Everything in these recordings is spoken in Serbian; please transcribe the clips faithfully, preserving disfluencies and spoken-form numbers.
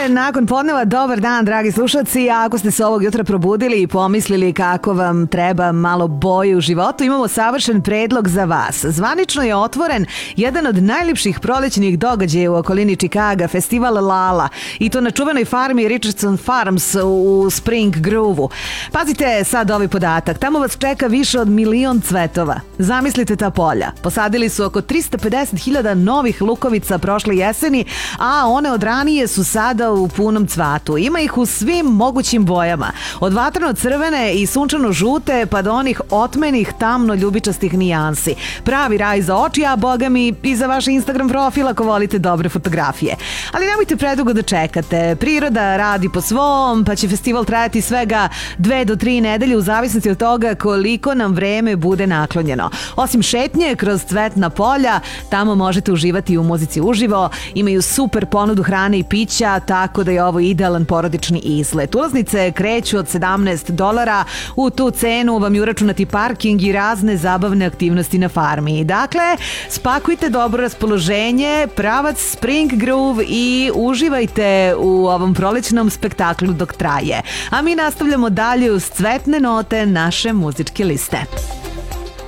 je nakon podneva. Dobar dan, dragi slušalci. Ako ste se ovog jutra probudili i pomislili kako vam treba malo boje u životu, imamo savršen predlog za vas. Zvanično je otvoren jedan od najljepših prolećnih događaja u okolini Čikaga, festival Lala, i to na čuvenoj farmi Richardson Farms u Spring Grove-u. Pazite sad ovaj podatak. Tamo vas čeka više od milion cvetova. Zamislite ta polja. Posadili su oko trista pedeset hiljada novih lukovica prošle jeseni, a one od ranije su sada u punom cvatu. Ima ih u svim mogućim bojama. Od vatreno-crvene i sunčano-žute pa do onih otmenih tamno-ljubičastih nijansi. Pravi raj za oči, a boga mi i za vaš Instagram profil ako volite dobre fotografije. Ali nemojte predugo da čekate. Priroda radi po svom, pa će festival trajati svega dve do tri nedelje u zavisnosti od toga koliko nam vreme bude naklonjeno. Osim šetnje kroz cvetna polja, tamo možete uživati u muzici uživo, imaju super ponudu hrane i pića, tako da je ovo idealan porodični izlet. Ulaznice kreću od sedamnaest dolara, u tu cenu vam je uračunati parking i razne zabavne aktivnosti na farmi. Dakle, spakujte dobro raspoloženje, pravac Spring Grove i uživajte u ovom prolećnom spektaklu dok traje. A mi nastavljamo dalje uz cvetne note naše muzičke liste.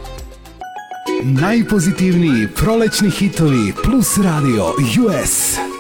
Najpozitivniji prolećni hitovi plus radio U S.